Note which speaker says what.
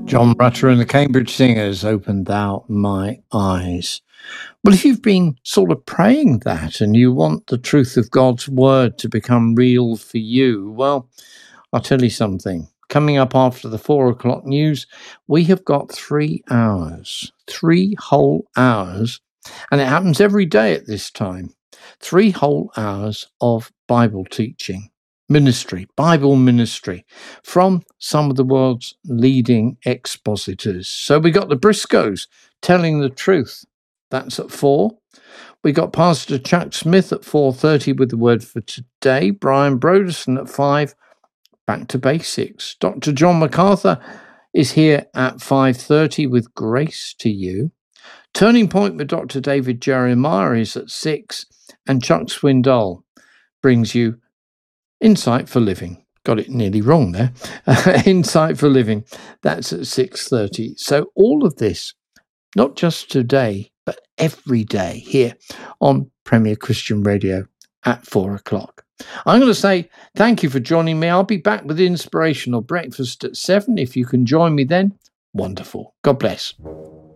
Speaker 1: John Rutter and the Cambridge Singers, Opened Thou My Eyes. Well, if you've been sort of praying that and you want the truth of God's word to become real for you, well, I'll tell you something. Coming up after the 4 o'clock news, we have got 3 hours, 3 whole hours, and it happens every day at this time. 3 whole hours of Bible teaching. Bible ministry from some of the world's leading expositors. So we got the Briscoes telling the truth. That's at 4. We got Pastor Chuck Smith at 4:30 with the word for today. Brian Broderson at 5, back to basics. Dr. John MacArthur is here at 5:30 with Grace to You. Turning Point with Dr. David Jeremiah is at 6, and Chuck Swindoll brings you Insight for Living. Got it nearly wrong there. Insight for Living. That's at 6:30. So all of this, not just today, but every day here on Premier Christian Radio at 4 o'clock. I'm going to say thank you for joining me. I'll be back with Inspirational Breakfast at 7. If you can join me then, wonderful. God bless.